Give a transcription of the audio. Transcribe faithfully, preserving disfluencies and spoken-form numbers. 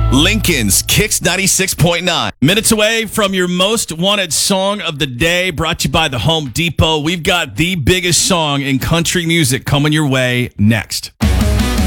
Lincoln's Kicks ninety-six point nine. Minutes away from your most wanted song of the day, brought to you by the Home Depot. We've got the biggest song in country music coming your way next.